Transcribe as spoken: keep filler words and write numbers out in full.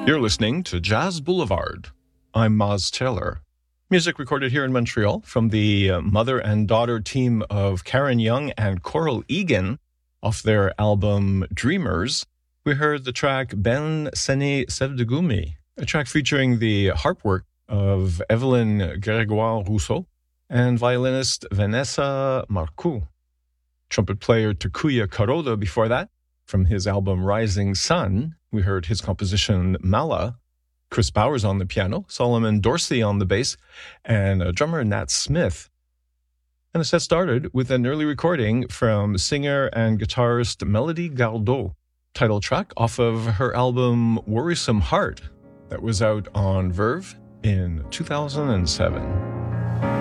You're listening to Jazz Boulevard. I'm Maz Taylor. Music recorded here in Montreal from the uh, mother and daughter team of Karen Young and Coral Egan off their album Dreamers. We heard the track Ben Sene Sevdegumi, a track featuring the harp work of Evelyn Grégoire Rousseau and violinist Vanessa Marcoux. Trumpet player Takuya Kuroda before that. From his album Rising Sun, we heard his composition Mala, Chris Bowers on the piano, Solomon Dorsey on the bass, and uh, drummer Nat Smith. And the set started with an early recording from singer and guitarist Melody Gardot, title track off of her album Worrisome Heart, that was out on Verve in two thousand seven.